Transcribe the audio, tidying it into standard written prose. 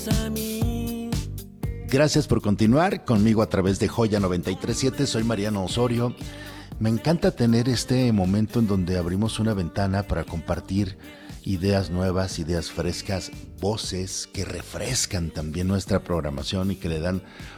a mí. Gracias por continuar conmigo a través de Joya 937. Soy Mariano Osorio. Me encanta tener este momento en donde abrimos una ventana para compartir ideas nuevas, ideas frescas, voces que refrescan también nuestra programación y que le dan